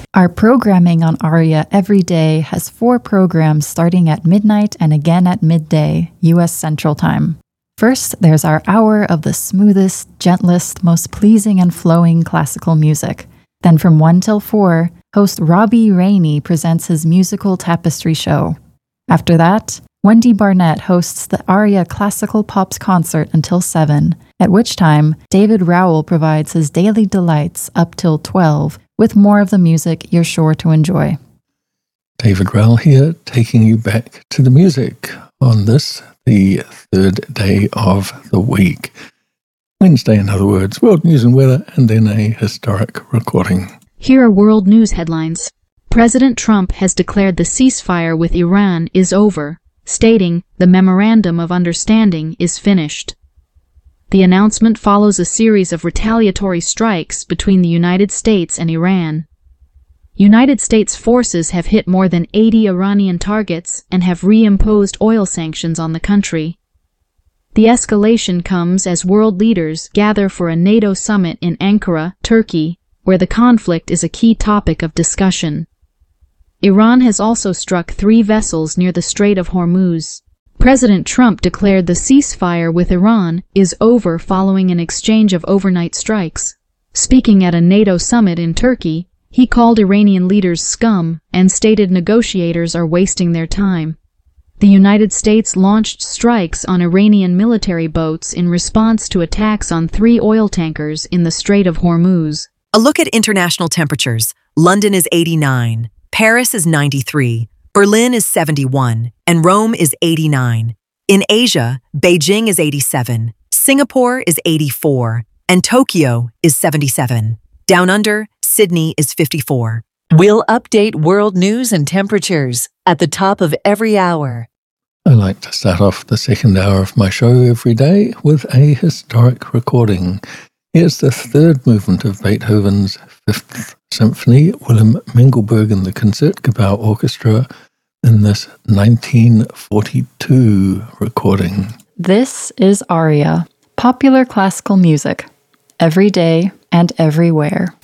Our programming on ARIA every day has 4 programs starting at midnight and again at midday, U.S. Central Time. First, there's our hour of the smoothest, gentlest, most pleasing and flowing classical music. Then from 1 till 4, host Robbie Rainey presents his musical tapestry show. After that, Wendy Barnett hosts the ARIA Classical Pops concert until 7, at which time David Rowell provides his daily delights up till 12, with more of the music you're sure to enjoy. David Rowell here, taking you back to the music on this, the third day of the week. Wednesday, in other words, world news and weather, and then a historic recording. Here are world news headlines. President Trump has declared the ceasefire with Iran is over, stating the Memorandum of Understanding is finished. The announcement follows a series of retaliatory strikes between the United States and Iran. United States forces have hit more than 80 Iranian targets and have reimposed oil sanctions on the country. The escalation comes as world leaders gather for a NATO summit in Ankara, Turkey, where the conflict is a key topic of discussion. Iran has also struck 3 vessels near the Strait of Hormuz. President Trump declared the ceasefire with Iran is over following an exchange of overnight strikes. Speaking at a NATO summit in Turkey, he called Iranian leaders scum and stated negotiators are wasting their time. The United States launched strikes on Iranian military boats in response to attacks on 3 oil tankers in the Strait of Hormuz. A look at international temperatures. London is 89, Paris is 93, Berlin is 71, and Rome is 89. In Asia, Beijing is 87, Singapore is 84, and Tokyo is 77. Down under, Sydney is 54. We'll update world news and temperatures at the top of every hour. I like to start off the second hour of my show every day with a historic recording. Here's the third movement of Beethoven's Fifth Symphony, Wilhelm Mengelberg and the Concertgebouw Orchestra, in this 1942 recording. This is ARIA, popular classical music, every day and everywhere.